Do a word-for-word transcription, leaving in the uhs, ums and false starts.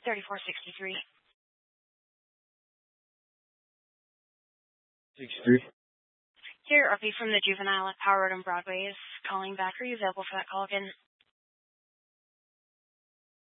thirty-four sixty-three. sixty-three. Here, Uppy from the Juvenile at Power Road and Broadway is calling back. Are you available for that call again?